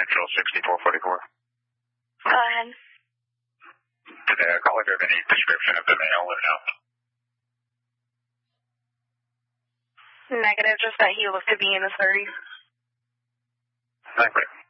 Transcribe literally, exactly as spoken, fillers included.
Central, sixty-four forty-four. Go ahead. Did the caller give any description of the male or no? Negative, just that he looked to be in his thirties. Thank you.